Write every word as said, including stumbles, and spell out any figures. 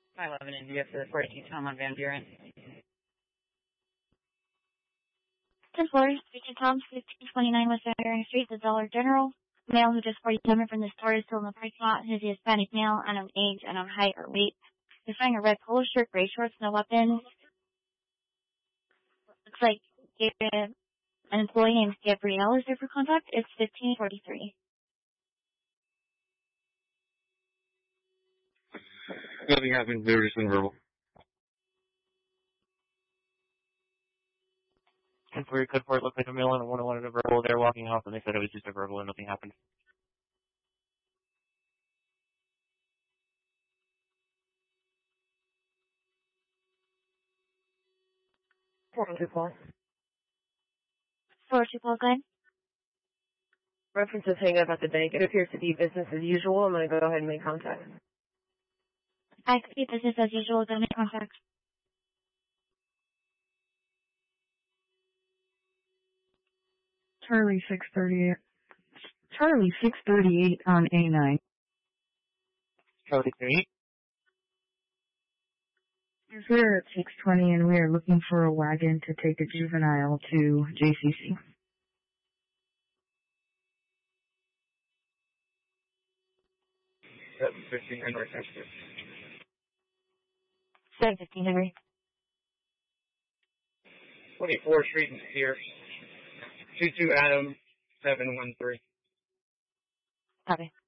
five eleven India for the forty-two Tom on Van Buren. ten floor, forty-two Tom, fifteen twenty-nine West Van Buren Street, the Dollar General. Male who just forty-seven from the store is still in the parking lot. His Hispanic male, unknown age, unknown height or weight. He's wearing a red polo shirt, gray shorts, no weapons. Looks like an employee named Gabrielle is there for contact. It's fifteen forty-three. Nothing happened. They were just in verbal. ten four, code four, it looked like a male and one wanted a verbal. They're walking off and they said it was just a verbal and nothing happened. four two call. four two call, go ahead. References hang up at the bank. It appears to be business as usual. I'm going to go ahead and make contact. I could be business as usual. Go make contact. Charlie six thirty-eight. Charlie six thirty-eight on A nine. Charlie three. We're at six twenty and we are looking for a wagon to take a juvenile to J C C. seven fifteen Henry. seven fifteen Henry. twenty-fourth Street and here. two two Adam seven one three. Copy.